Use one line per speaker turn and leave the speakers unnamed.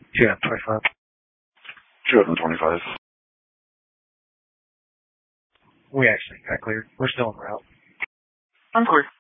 225.
225.
We actually got cleared. We're still en route.
I'm clear.